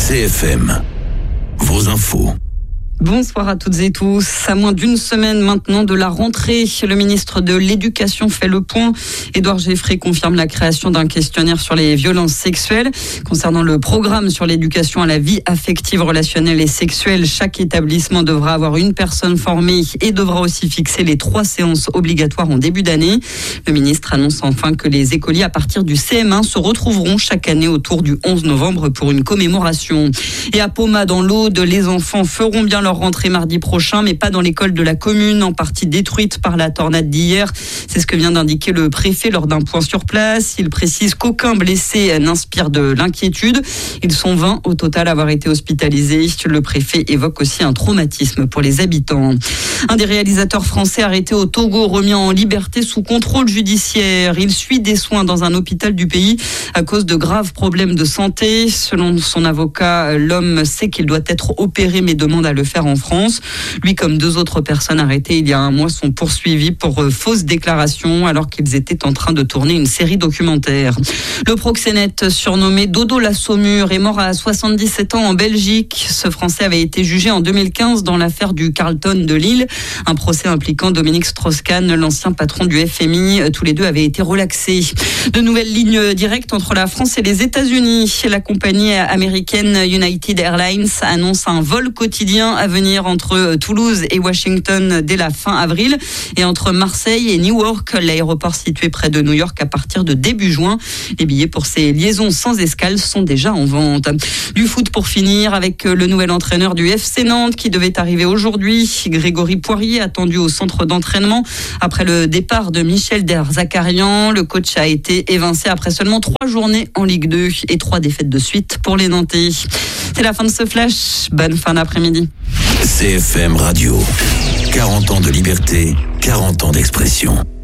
CFM, vos infos. Bonsoir à toutes et tous. À moins d'une semaine maintenant de la rentrée, le ministre de l'Éducation fait le point. Édouard Geffray confirme la création d'un questionnaire sur les violences sexuelles. Concernant le programme sur l'éducation à la vie affective, relationnelle et sexuelle, chaque établissement devra avoir une personne formée et devra aussi fixer les 3 séances obligatoires en début d'année. Le ministre annonce enfin que les écoliers à partir du CM1 se retrouveront chaque année autour du 11 novembre pour une commémoration. Et à Poma, dans l'Aude, les enfants feront bien leur rentrée mardi prochain, mais pas dans l'école de la commune, en partie détruite par la tornade d'hier. C'est ce que vient d'indiquer le préfet lors d'un point sur place. Il précise qu'aucun blessé n'inspire de l'inquiétude. Ils sont 20 au total à avoir été hospitalisés. Le préfet évoque aussi un traumatisme pour les habitants. Un des réalisateurs français arrêté au Togo, remis en liberté sous contrôle judiciaire. Il suit des soins dans un hôpital du pays à cause de graves problèmes de santé. Selon son avocat, l'homme sait qu'il doit être opéré mais demande à le faire en France. Lui, comme 2 autres personnes arrêtées il y a un mois, sont poursuivis pour fausses déclarations alors qu'ils étaient en train de tourner une série documentaire. Le proxénète surnommé Dodo la Saumure est mort à 77 ans en Belgique. Ce Français avait été jugé en 2015 dans l'affaire du Carlton de Lille. Un procès impliquant Dominique Strauss-Kahn, l'ancien patron du FMI. Tous les deux avaient été relaxés. De nouvelles lignes directes entre la France et les États-Unis. La compagnie américaine United Airlines annonce un vol quotidien à venir entre Toulouse et Washington dès la fin avril et entre Marseille et Newark, l'aéroport situé près de New York, à partir de début juin. Les billets pour ces liaisons sans escale sont déjà en vente. Du foot pour finir avec le nouvel entraîneur du FC Nantes qui devait arriver aujourd'hui. Grégory Poirier, attendu au centre d'entraînement après le départ de Michel Derzakarian. Le coach a été évincé après seulement 3 journées en Ligue 2 et 3 défaites de suite pour les Nantais. C'est la fin de ce flash. Bonne fin d'après-midi. CFM Radio, 40 ans de liberté, 40 ans d'expression.